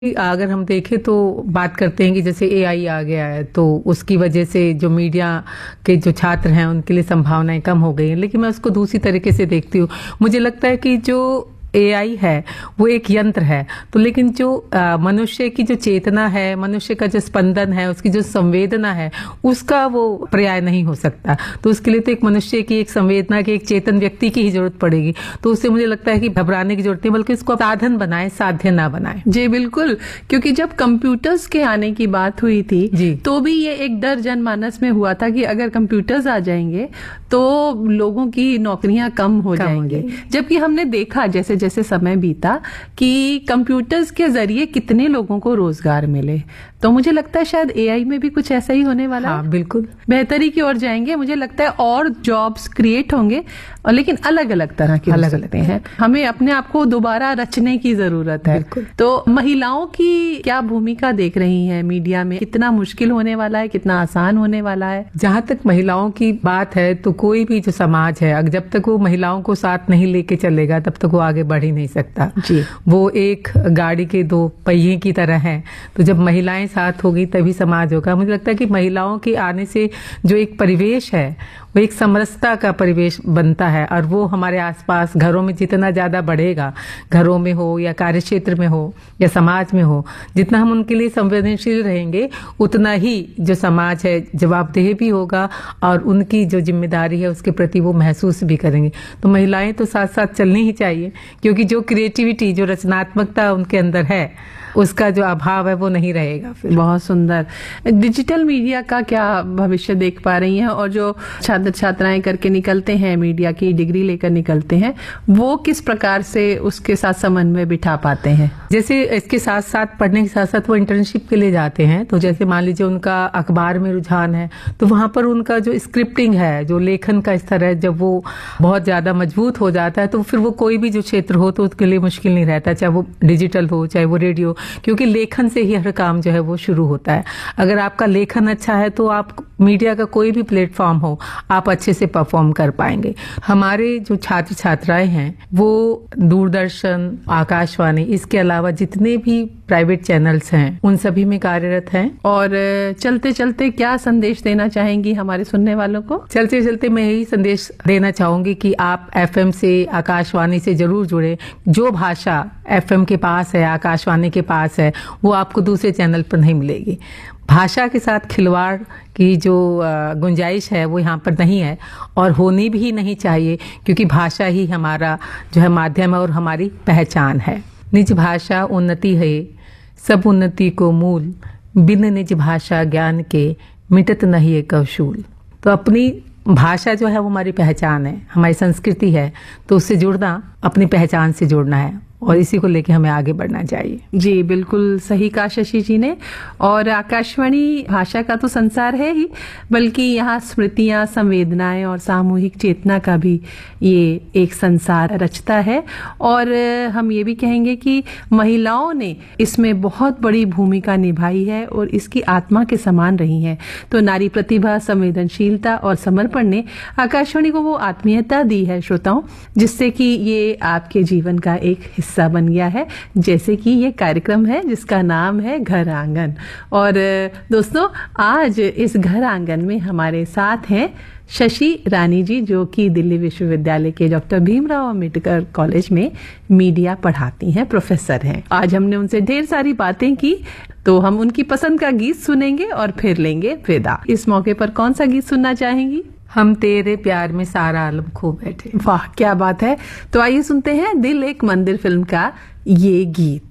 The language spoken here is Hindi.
अगर हम देखें तो बात करते हैं कि जैसे एआई आ गया है तो उसकी वजह से जो मीडिया के जो छात्र हैं उनके लिए संभावनाएं कम हो गई हैं, लेकिन मैं उसको दूसरी तरीके से देखती हूँ। मुझे लगता है कि जो एआई है वो एक यंत्र है, तो लेकिन जो मनुष्य की जो चेतना है, मनुष्य का जो स्पंदन है, उसकी जो संवेदना है, उसका वो पर्याय नहीं हो सकता। तो उसके लिए तो एक मनुष्य की, एक संवेदना की, एक चेतन व्यक्ति की ही जरूरत पड़ेगी। तो उससे मुझे लगता है कि घबराने की जरूरत नहीं, बल्कि इसको साधन बनाए, साध्य ना बनाए। जी बिल्कुल, क्योंकि जब कंप्यूटर्स के आने की बात हुई थी जी। तो भी ये एक डर जनमानस में हुआ था कि अगर कंप्यूटर्स आ जाएंगे तो लोगों की नौकरियां कम हो जाएंगी। जबकि हमने देखा जैसे जैसे समय बीता कि कंप्यूटर्स के जरिए कितने लोगों को रोजगार मिले। तो मुझे लगता है शायद एआई में भी कुछ ऐसा ही होने वाला है। हाँ, बिल्कुल बेहतरी की ओर जाएंगे। मुझे लगता है और जॉब्स क्रिएट होंगे, और लेकिन अलग अलग तरह के हो सकते हैं। हमें अपने आप को दोबारा रचने की जरूरत है। तो महिलाओं की क्या भूमिका देख रही हैं मीडिया में? कितना मुश्किल होने वाला है, कितना आसान होने वाला है? जहां तक महिलाओं की बात है तो कोई भी जो समाज है, अगर जब तक वो महिलाओं को साथ नहीं लेके चलेगा तब तक वो आगे बढ़ ही नहीं सकता। जी। वो एक गाड़ी के दो पहिए की तरह है। तो जब महिलाएं साथ होगी तभी समाज होगा। मुझे लगता है कि महिलाओं के आने से जो एक परिवेश है वो एक समरसता का परिवेश बनता है, और वो हमारे आसपास घरों में जितना ज्यादा बढ़ेगा, घरों में हो या कार्यक्षेत्र में हो या समाज में हो, जितना हम उनके लिए संवेदनशील रहेंगे उतना ही जो समाज है जवाबदेह भी होगा और उनकी जो जिम्मेदारी है उसके प्रति वो महसूस भी करेंगे। तो महिलाएं तो साथ साथ चलनी ही चाहिए, क्योंकि जो क्रिएटिविटी, जो रचनात्मकता उनके अंदर है उसका जो अभाव है वो नहीं रहेगा फिर। बहुत सुंदर। डिजिटल मीडिया का क्या भविष्य देख पा रही हैं? और जो छात्र छात्राएं करके निकलते हैं, मीडिया की डिग्री लेकर निकलते हैं, वो किस प्रकार से उसके साथ समन्वय बिठा पाते हैं? जैसे इसके साथ साथ, पढ़ने के साथ साथ वो इंटर्नशिप के लिए जाते हैं। तो जैसे मान लीजिए उनका अखबार में रुझान है तो वहां पर उनका जो स्क्रिप्टिंग है, जो लेखन का स्तर है, जब वो बहुत ज्यादा मजबूत हो जाता है तो फिर वो कोई भी जो क्षेत्र हो तो उसके लिए मुश्किल नहीं रहता, चाहे वो डिजिटल हो चाहे वो रेडियो, क्योंकि लेखन से ही हर काम जो है वो शुरू होता है। अगर आपका लेखन अच्छा है तो आप मीडिया का कोई भी प्लेटफॉर्म हो आप अच्छे से परफॉर्म कर पाएंगे। हमारे जो छात्र छात्राएं हैं वो दूरदर्शन, आकाशवाणी, इसके अलावा जितने भी प्राइवेट चैनल्स हैं उन सभी में कार्यरत हैं। और चलते चलते क्या संदेश देना चाहेंगी हमारे सुनने वालों को? चलते चलते मैं यही संदेश देना चाहूंगी कि आप एफएम से, आकाशवाणी से जरूर जुड़े। जो भाषा एफएम के पास है, आकाशवाणी के पास है, वो आपको दूसरे चैनल पर नहीं मिलेगी। भाषा के साथ खिलवाड़ की जो गुंजाइश है वो यहाँ पर नहीं है और होनी भी नहीं चाहिए, क्योंकि भाषा ही हमारा जो है माध्यम है और हमारी पहचान है। निज भाषा उन्नति है, सब उन्नति को मूल, बिन निज भाषा ज्ञान के मिटत नहीं है कौशूल। तो अपनी भाषा जो है वो हमारी पहचान है, हमारी संस्कृति है, तो उससे जुड़ना अपनी पहचान से जुड़ना है और इसी को लेके हमें आगे बढ़ना चाहिए। जी बिल्कुल सही कहा शशि जी ने। और आकाशवाणी भाषा का तो संसार है ही, बल्कि यहाँ स्मृतियां, संवेदनाएं और सामूहिक चेतना का भी ये एक संसार रचता है। और हम ये भी कहेंगे कि महिलाओं ने इसमें बहुत बड़ी भूमिका निभाई है और इसकी आत्मा के समान रही हैं। तो नारी प्रतिभा, संवेदनशीलता और समर्पण ने आकाशवाणी को वो आत्मीयता दी है श्रोताओं, जिससे कि ये आपके जीवन का एक हिस्सा बन गया है। जैसे कि ये कार्यक्रम है जिसका नाम है घर आंगन। और दोस्तों, आज इस घर आंगन में हमारे साथ हैं शशि रानी जी, जो कि दिल्ली विश्वविद्यालय के डॉक्टर भीमराव अंबेडकर कॉलेज में मीडिया पढ़ाती हैं, प्रोफेसर हैं। आज हमने उनसे ढेर सारी बातें की, तो हम उनकी पसंद का गीत सुनेंगे और फिर लेंगे विदा। इस मौके पर कौन सा गीत सुनना चाहेंगी? हम तेरे प्यार में सारा आलम खो बैठे। वाह, क्या बात है। तो आइए सुनते हैं दिल एक मंदिर फिल्म का ये गीत।